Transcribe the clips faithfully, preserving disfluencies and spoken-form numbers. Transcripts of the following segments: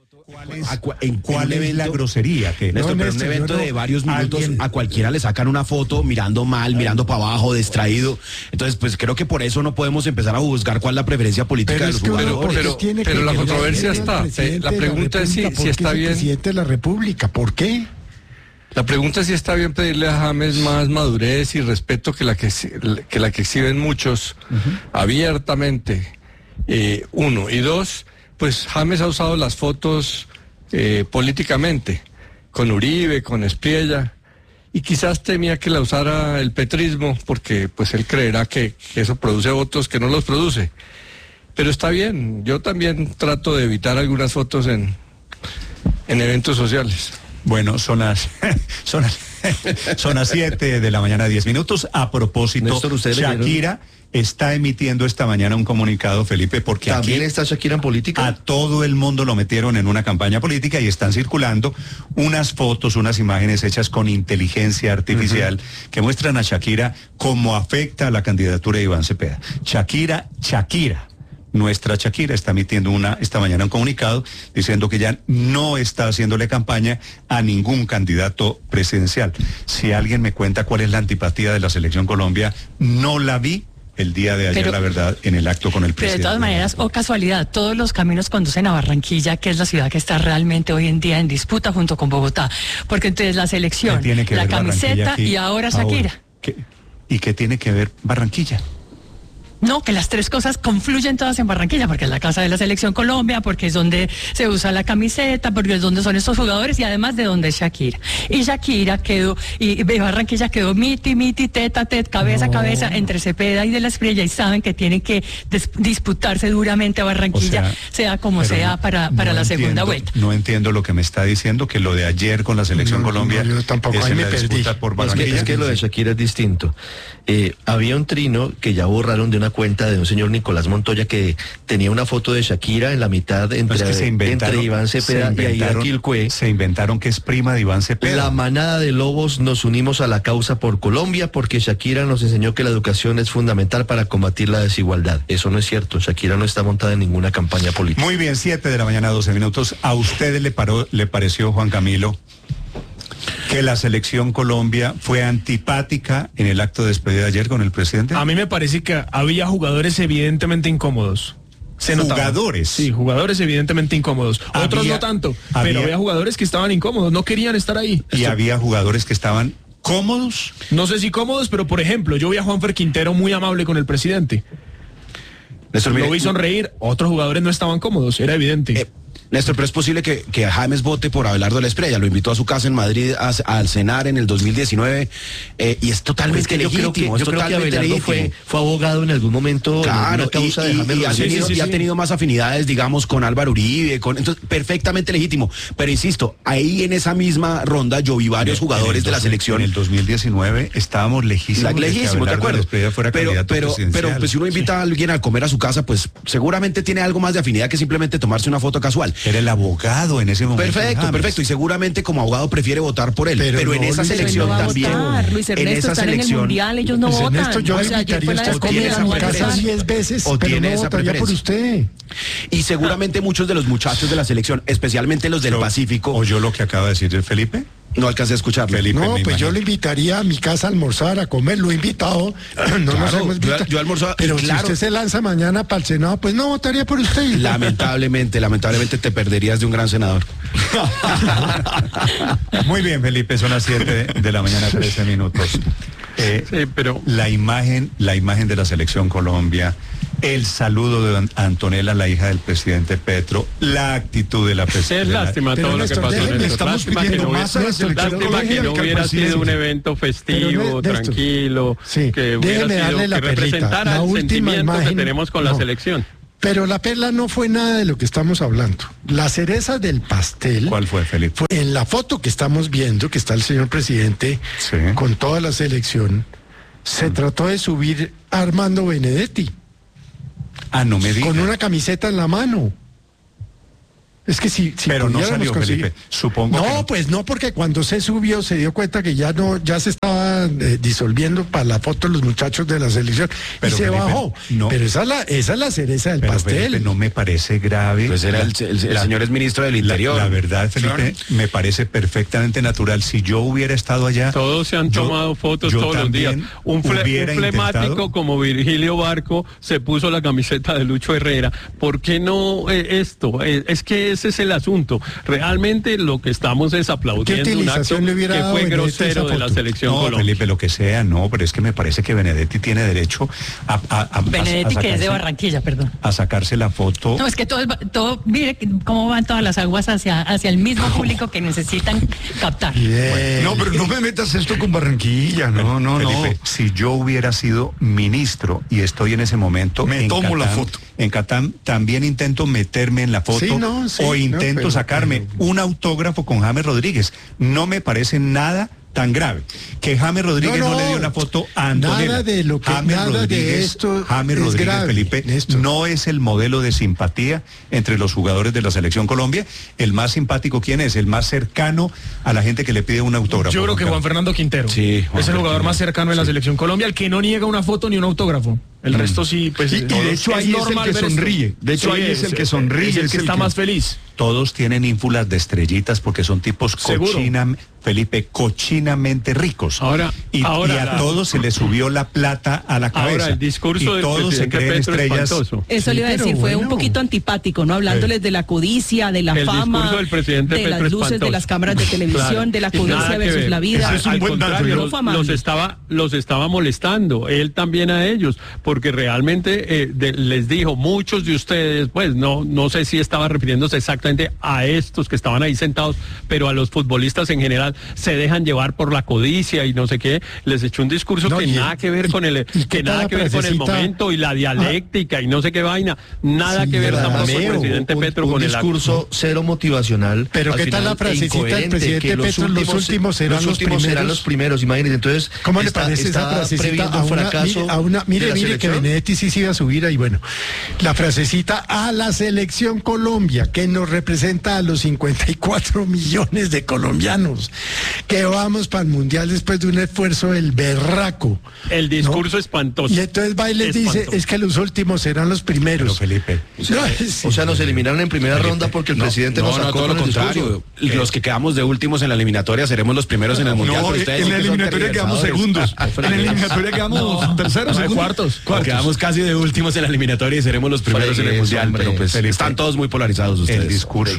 ¿Cuál es, a, en, ¿cuál en es evento, la grosería? Que Néstor, no, pero Néstor, un evento no, de varios minutos, alguien... a cualquiera le sacan una foto mirando mal, mirando para abajo, distraído. Entonces, pues creo que por eso no podemos empezar a juzgar cuál es la preferencia política pero de los uno, jugadores. Pero, tiene pero que la que controversia está. Eh, la pregunta es si, si está bien. Presidente de la República, ¿por qué? La pregunta es si está bien pedirle a James más madurez y respeto que la que, que, la que exhiben muchos uh-huh. abiertamente. Eh, uno. Y dos, pues James ha usado las fotos eh, políticamente, con Uribe, con Espriella, y quizás temía que la usara el petrismo, porque pues él creerá que, que eso produce votos que no los produce. Pero está bien, yo también trato de evitar algunas fotos en, en eventos sociales. Bueno, son las son las, son las siete de la mañana, diez minutos. A propósito, Néstor, Shakira está emitiendo esta mañana un comunicado, Felipe, porque ¿también aquí está Shakira en política? A todo el mundo lo metieron en una campaña política y están circulando unas fotos, unas imágenes hechas con inteligencia artificial uh-huh. que muestran a Shakira cómo afecta a la candidatura de Iván Cepeda. Shakira, Shakira. Nuestra Shakira está emitiendo una esta mañana un comunicado diciendo que ya no está haciéndole campaña a ningún candidato presidencial. Si alguien me cuenta cuál es la antipatía de la Selección Colombia, no la vi el día de ayer, pero, la verdad, en el acto con el presidente. Pero de todas maneras, o oh casualidad, todos los caminos conducen a Barranquilla, que es la ciudad que está realmente hoy en día en disputa junto con Bogotá. Porque entonces la selección, la camiseta y ahora Shakira. Ahora, ¿qué? ¿Y qué tiene que ver Barranquilla? No, que las tres cosas confluyen todas en Barranquilla, porque es la casa de la Selección Colombia, porque es donde se usa la camiseta, porque es donde son estos jugadores y además de donde es Shakira. Y Shakira quedó, y, y Barranquilla quedó miti, miti, teta, tet, cabeza a no. cabeza entre Cepeda y de la Espriella y saben que tienen que des, disputarse duramente a Barranquilla, o sea, sea como sea, no, para, para no la entiendo, segunda vuelta. No entiendo lo que me está diciendo, que lo de ayer con la Selección no, Colombia no, yo tampoco, es ahí en me la perdí. disputa por Barranquilla. Es que, es que lo de Shakira es distinto. Eh, había un trino que ya borraron de una cuenta de un señor Nicolás Montoya que tenía una foto de Shakira en la mitad entre, es que se entre Iván Cepeda y Aida Quilcue. Se inventaron que es prima de Iván Cepeda. La manada de lobos nos unimos a la causa por Colombia porque Shakira nos enseñó que la educación es fundamental para combatir la desigualdad. Eso no es cierto. Shakira no está montada en ninguna campaña política. Muy bien, siete de la mañana, doce minutos. ¿A usted le, paró, le pareció, Juan Camilo, que la Selección Colombia fue antipática en el acto de despedida de ayer con el presidente? A mí me parece que había jugadores evidentemente incómodos. Se ¿Jugadores? Sí, jugadores evidentemente incómodos. Había, Otros no tanto, había, pero había jugadores que estaban incómodos, no querían estar ahí. ¿Y Esto... había jugadores que estaban cómodos? No sé si cómodos, pero por ejemplo, yo vi a Juanfer Quintero muy amable con el presidente. Néstor, lo vi sonreír, otros jugadores no estaban cómodos, era evidente. Eh, Néstor, pero es posible que, que James vote por Abelardo de la Espriella. Lo invitó a su casa en Madrid a, a, al cenar en el dos mil diecinueve eh, y es totalmente pues legítimo. Yo creo que, es yo creo que Abelardo legítimo. Fue, fue abogado en algún momento claro, en una causa y, de James y, y, ha tenido, sí, sí, y ha tenido más afinidades, digamos, con Álvaro Uribe, con, entonces, perfectamente legítimo. Pero insisto, ahí en esa misma ronda yo vi varios en, jugadores en de la selección. En el dos mil diecinueve estábamos lejísimos. Lejísimos, de acuerdo. De fuera pero, pero, pero pues si uno invita sí. a alguien a comer a su casa, pues seguramente tiene algo más de afinidad que simplemente tomarse una foto casual. Era el abogado en ese momento. Perfecto, perfecto. Y seguramente como abogado prefiere votar por él. Pero, pero no, en esa Luis selección no también. Votar. Luis Ernesto, en esa están selección. En el mundial, ellos no Luis votan. Ernesto, yo o sea, invitaría a usted a comer a mi casa diez veces, o pero tiene no esa votaría por usted. Y seguramente muchos de los muchachos de la selección, especialmente los del Yo, Pacífico. ¿Oyó lo que acaba de decir el Felipe? No alcancé a escuchar, Felipe. No, pues imagino. Yo lo invitaría a mi casa a almorzar, a comer, lo he invitado. No claro, nos hemos yo, yo almorzaba. Pero claro, si usted se lanza mañana para el Senado, pues no votaría por usted. Lamentablemente, lamentablemente te perderías de un gran senador. Muy bien, Felipe, son las siete de la mañana, trece minutos. Eh, sí, pero la imagen, la imagen de la Selección Colombia, el saludo de Antonella, la hija del presidente Petro, la actitud de la presidenta. Es lástima todo lo que pasó. Estamos pidiendo más a la Selección Lástima que no hubiera sido un evento festivo, tranquilo, que hubiera sido, que representara el sentimiento que tenemos con la selección. Pero la perla no fue nada de lo que estamos hablando. La cereza del pastel. ¿Cuál fue, Felipe? Fue en la foto que estamos viendo, que está el señor presidente sí. con toda la selección, se mm. trató de subir a Armando Benedetti. Ah, no me digas. Con una camiseta en la mano. Es que si, si pero no salió, Felipe, supongo. No, que no, pues no, porque cuando se subió se dio cuenta que ya no, ya se estaba eh, disolviendo para la foto los muchachos de la selección pero y se Felipe, bajó. No. Pero esa es la, esa es la cereza del pero pastel. Felipe, no me parece grave. Pues era la, el, el, el la, señor es ministro del Interior. La, la verdad, Felipe, claro. me parece perfectamente natural. Si yo hubiera estado allá. Todos se han yo, tomado fotos todos los días. Un, fle, un flemático intentado. Como Virgilio Barco se puso la camiseta de Lucho Herrera. ¿Por qué no eh, esto? Eh, es que ese es el asunto. Realmente lo que estamos es aplaudiendo un acto que fue grosero de la selección no, Colombia. Felipe, lo que sea, no, pero es que me parece que Benedetti tiene derecho a... a, a Benedetti, a, a que es de Barranquilla, perdón. A sacarse la foto. No, es que todo, es, todo mire cómo van todas las aguas hacia, hacia el mismo público que necesitan captar. Bueno, no, pero no me metas esto con Barranquilla, no, no, Felipe, no. Si yo hubiera sido ministro y estoy en ese momento... Me en tomo Catán, la foto. En Catán también intento meterme en la foto sí, no, sí, o intento no, pero, sacarme pero... un autógrafo con James Rodríguez. No me parece nada tan grave. Que James Rodríguez no, no, no le dio la foto a Antonella. Nada de lo que James nada Rodríguez, de esto James es Rodríguez, grave, Felipe, Néstor. No es el modelo de simpatía entre los jugadores de la Selección Colombia. El más simpático, ¿quién es? El más cercano a la gente que le pide un autógrafo. Yo creo que Juan Fernando Quintero. Sí, Juan es el jugador más cercano de la sí. Selección Colombia, el que no niega una foto ni un autógrafo. El mm. resto sí, pues... Y, y de hecho ahí es el que sonríe. Esto. De hecho sí, ahí es, es el que sonríe. Es el que el está que... más feliz. Todos tienen ínfulas de estrellitas porque son tipos cochina, Felipe, cochinamente ricos. Ahora, y, ahora y a la... todos se les subió la plata a la cabeza. Ahora el discurso y del todos se creen Petro estrellas. Espantoso. Eso sí, le iba a decir, fue bueno. un poquito antipático, ¿no? Hablándoles sí. de la codicia, de la el fama, del presidente de Petro las luces, espantoso. de las cámaras de televisión, claro. de la codicia versus ver. la vida. Eso es un Al buen contrario, dato, los, los estaba los estaba molestando, él también a ellos, porque realmente eh, de, les dijo, muchos de ustedes, pues no no sé si estaba refiriéndose exactamente a estos que estaban ahí sentados, pero a los futbolistas en general se dejan llevar por la codicia y no sé qué, les echó un discurso no, que nada el, que ver con el que nada que ver con el momento y la dialéctica ah, y no sé qué vaina, nada sí, que ver tampoco con el presidente un, Petro un con el discurso cero motivacional. Pero qué tal la frasecita del presidente los Petro, últimos, los últimos serán los, los últimos primeros. serán los primeros, imagínense. Entonces, ¿cómo está, le parece esa frasecita a una, mire, a una mire, mire que Benedetti sí se iba a subir ahí, bueno, la frasecita a la selección Colombia, que nos representa a los cincuenta y cuatro millones de colombianos, que vamos para el Mundial después de un esfuerzo del berraco. El discurso ¿no? espantoso. Y entonces va y les dice, es que los últimos serán los primeros. Pero Felipe. O sea, no, sí, o sea nos eliminaron en primera Felipe, ronda porque el no, presidente no, nos sacó. No, todo lo contrario. ¿Qué? Los que quedamos de últimos en la eliminatoria seremos los primeros en el Mundial. No, en la eliminatoria quedamos segundos. En la eliminatoria quedamos terceros, no, cuartos. cuartos. Quedamos casi de últimos en la eliminatoria y seremos los primeros en el Mundial. Hombre, pero pues Felipe, están todos muy polarizados ustedes. El discurso.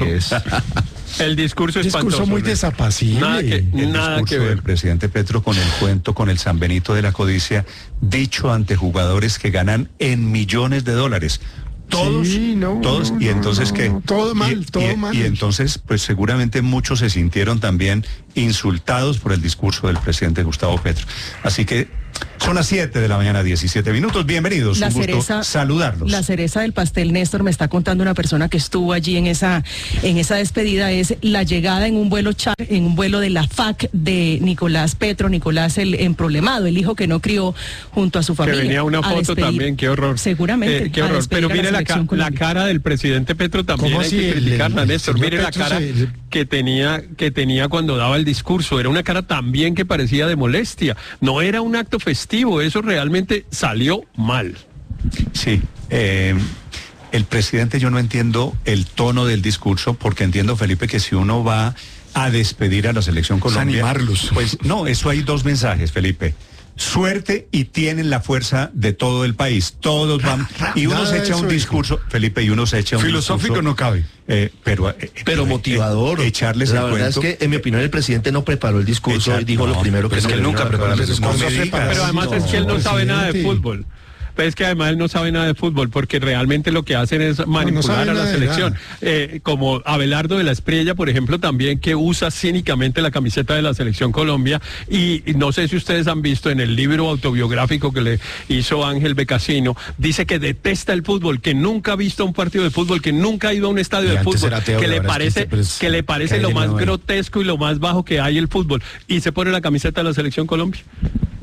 El discurso es discurso muy desapacible. Nada que, el nada discurso que ver. del presidente Petro con el cuento, con el San Benito de la codicia, dicho ante jugadores que ganan en millones de dólares. Todos, sí, no, todos, no, y entonces no, que no, todo mal, y, todo y, mal. Y entonces, pues seguramente muchos se sintieron también insultados por el discurso del presidente Gustavo Petro. Así que son las siete de la mañana, diecisiete minutos. Bienvenidos, la un gusto cereza, saludarlos. La cereza del pastel, Néstor, me está contando una persona que estuvo allí en esa en esa despedida, es la llegada en un vuelo char, en un vuelo de la F A C de Nicolás Petro, Nicolás el emproblemado, el hijo que no crió junto a su familia. Que venía una foto despedir, también, qué horror. Seguramente. Eh, qué horror. Pero mire la, la, la cara del presidente Petro también hay que criticarla, Néstor. Mire la cara se... que tenía que tenía cuando daba el discurso. Era una cara también que parecía de molestia. No era un acto festivo, eso realmente salió mal. Sí, eh, el presidente, yo no entiendo el tono del discurso, porque entiendo, Felipe, que si uno va a despedir a la selección Colombia, animarlos. Pues no, eso hay dos mensajes, Felipe. Suerte y tienen la fuerza de todo el país. Todos van. Y uno se echa un discurso, Felipe, y uno se echa un filosófico discurso, no cabe. Eh, pero, eh, pero eh, motivador. Eh, echarles la el verdad cuento. Es que, en mi opinión, el presidente no preparó el discurso Echar, y dijo no, lo primero que es no que él nunca preparó el discurso. Pero además no, es que él no sabe nada de fútbol. Pero es que además él no sabe nada de fútbol, porque realmente lo que hacen es manipular no, no a la selección. Eh, como Abelardo de la Espriella, por ejemplo, también, que usa cínicamente la camiseta de la selección Colombia. Y, y no sé si ustedes han visto en el libro autobiográfico que le hizo Ángel Becasino, dice que detesta el fútbol, que nunca ha visto un partido de fútbol, que nunca ha ido a un estadio de fútbol, teórico, que le parece, que, que le parece lo más grotesco y lo más bajo que hay el fútbol. Y se pone la camiseta de la selección Colombia.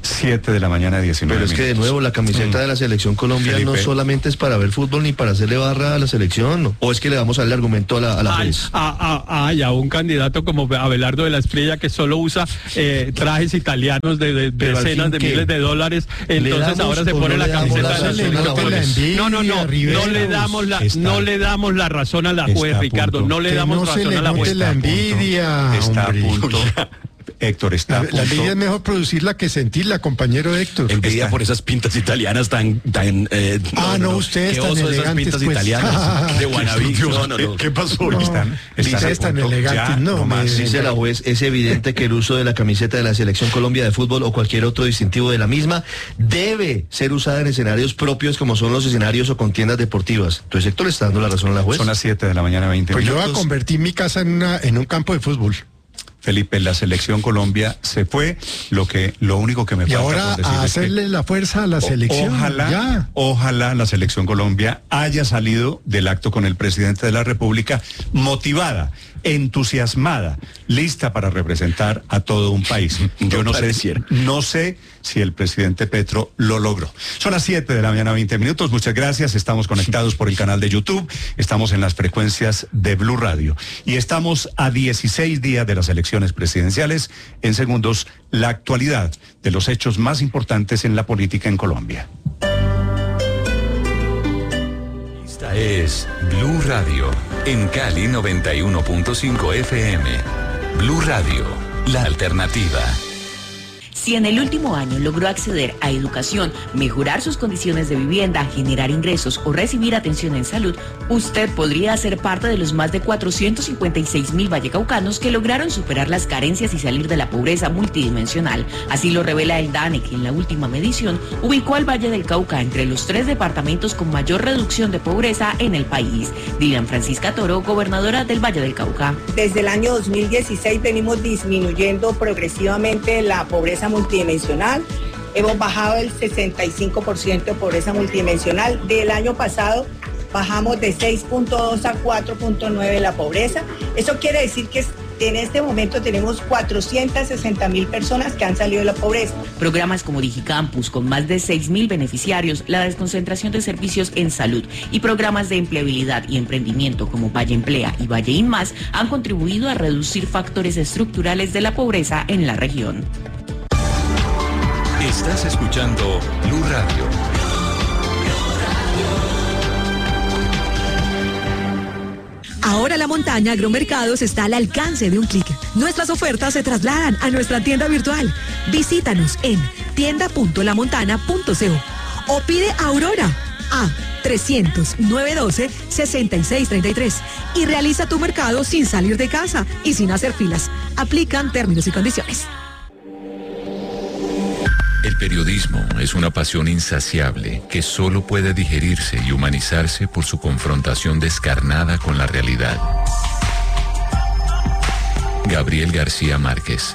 siete de la mañana, diecinueve Pero es que de nuevo la camiseta mm. de la Selección Colombia Felipe. no solamente es para ver fútbol ni para hacerle barra a la selección, ¿no? O es que le vamos a darle argumento a la, a la Ay, a, a, a, y a un candidato como Abelardo de la Espriella que solo usa eh, trajes italianos de, de, de decenas de miles de dólares, entonces ahora se pone la camiseta de la Selección. No, no, no, no le damos la, está, no le damos la razón a la juez, Ricardo, no le damos no razón le a la juez. La envidia, está a punto. Héctor, está la, la envidia es mejor producirla que sentirla, compañero Héctor. Envidia está. por esas pintas italianas tan... tan eh, ah, no, no, no ustedes tan elegantes. Esas pintas pues. italianas de Guanabí. No, no, no. ¿Qué pasó? No, están, ustedes tan elegantes. Ya, no, no más. Me... Dice la juez, es evidente que el uso de la camiseta de la Selección Colombia de fútbol o cualquier otro distintivo de la misma debe ser usada en escenarios propios como son los escenarios o contiendas deportivas. Entonces Héctor le está dando la razón a la juez. Son las siete de la mañana, veinte pues minutos. Pues yo voy a convertir mi casa en, una, en un campo de fútbol. Felipe, la Selección Colombia se fue, lo que lo único que me y falta ahora por decir a hacerle es que la fuerza a la selección. Ojalá, ya. ojalá la Selección Colombia haya salido del acto con el presidente de la República motivada, entusiasmada, lista para representar a todo un país. Yo no, no sé, no sé si el presidente Petro lo logró. Son las siete de la mañana, veinte minutos. Muchas gracias. Estamos conectados por el canal de YouTube. Estamos en las frecuencias de Blue Radio. Y estamos a dieciséis días de las elecciones presidenciales. En segundos, la actualidad de los hechos más importantes en la política en Colombia. Esta es Blue Radio. En Cali noventa y uno punto cinco F M. Blue Radio, la alternativa. Si en el último año logró acceder a educación, mejorar sus condiciones de vivienda, generar ingresos o recibir atención en salud, usted podría ser parte de los más de cuatrocientos cincuenta y seis mil vallecaucanos que lograron superar las carencias y salir de la pobreza multidimensional. Así lo revela el DANE, que en la última medición ubicó al Valle del Cauca entre los tres departamentos con mayor reducción de pobreza en el país. Dylan Francisca Toro, gobernadora del Valle del Cauca. Desde el año dos mil dieciséis venimos disminuyendo progresivamente la pobreza multidimensional. Hemos bajado el sesenta y cinco por ciento de pobreza multidimensional. Del año pasado bajamos de seis punto dos a cuatro punto nueve la pobreza. Eso quiere decir que en este momento tenemos cuatrocientas sesenta mil personas que han salido de la pobreza. Programas como Digicampus, con más de seis mil beneficiarios, la desconcentración de servicios en salud y programas de empleabilidad y emprendimiento como Valle Emplea y Valle InMás han contribuido a reducir factores estructurales de la pobreza en la región. Estás escuchando Blue Radio. Ahora la montaña Agromercados está al alcance de un clic. Nuestras ofertas se trasladan a nuestra tienda virtual. Visítanos en tienda punto la montana punto co o pide a Aurora a trescientos, novecientos doce, sesenta y seis treinta y tres y realiza tu mercado sin salir de casa y sin hacer filas. Aplican términos y condiciones. El periodismo es una pasión insaciable que solo puede digerirse y humanizarse por su confrontación descarnada con la realidad. Gabriel García Márquez.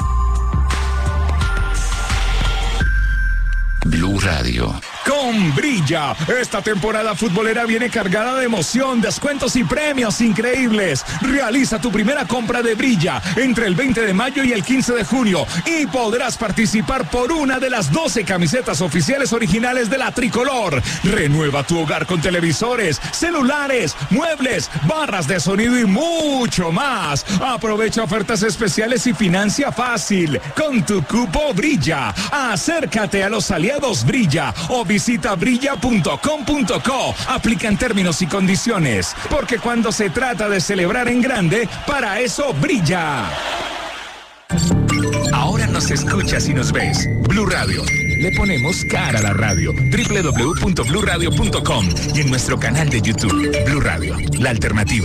Blue Radio. Con Brilla, esta temporada futbolera viene cargada de emoción, descuentos y premios increíbles. Realiza tu primera compra de Brilla entre el veinte de mayo y el quince de junio y podrás participar por una de las doce camisetas oficiales originales de la tricolor. Renueva tu hogar con televisores, celulares, muebles, barras de sonido y mucho más. Aprovecha ofertas especiales y financia fácil con tu cupo Brilla. Acércate a los aliados Brilla o visita brilla punto com punto co. Aplican términos y condiciones, porque cuando se trata de celebrar en grande, para eso brilla. Ahora nos escuchas y nos ves. Blue Radio. Le ponemos cara a la radio. doble u doble u doble u punto blue radio punto com y en nuestro canal de YouTube. Blue Radio, la alternativa.